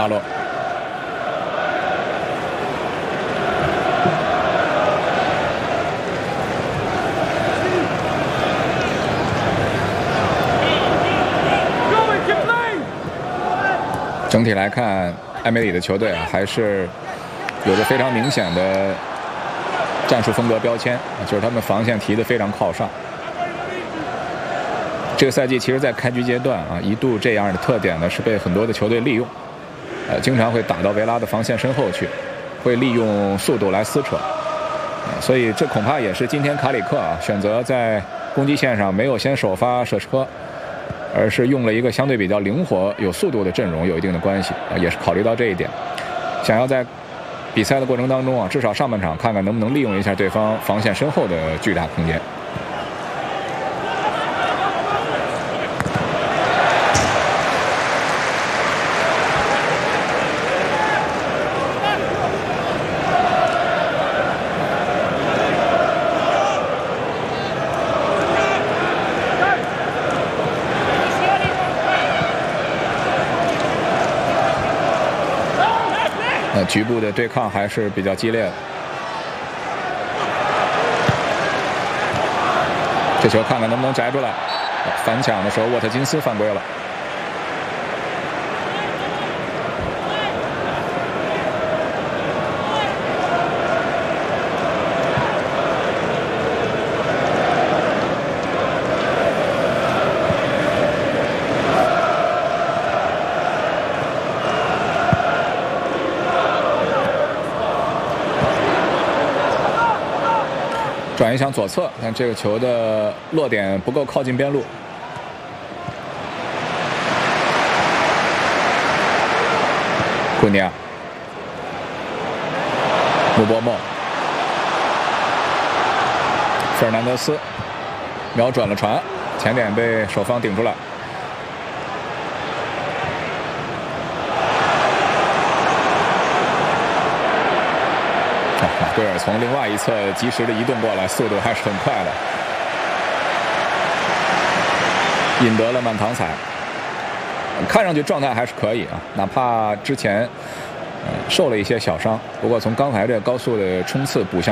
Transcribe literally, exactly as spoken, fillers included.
拉洛。整体来看，艾梅里的球队啊，还是有着非常明显的战术风格标签，就是他们防线提得非常靠上。这个赛季其实，在开局阶段啊，一度这样的特点呢是被很多的球队利用，呃，经常会打到维拉的防线身后去，会利用速度来撕扯。呃、所以这恐怕也是今天卡里克啊选择在攻击线上没有先首发舍车，而是用了一个相对比较灵活、有速度的阵容，有一定的关系啊，也是考虑到这一点，想要在比赛的过程当中啊，至少上半场看看能不能利用一下对方防线身后的巨大空间。呃，局部的对抗还是比较激烈的。这球看看能不能摘出来。反抢的时候，沃特金斯犯规了。转移向左侧，但这个球的落点不够靠近边路。库尼亚、穆波莫、费尔南德斯瞄准了传，前点被守方顶出来。马圭尔从另外一侧及时的移动过来，速度还是很快的，引得了满堂彩。看上去状态还是可以啊，哪怕之前、呃、受了一些小伤，不过从刚才这个高速的冲刺补上。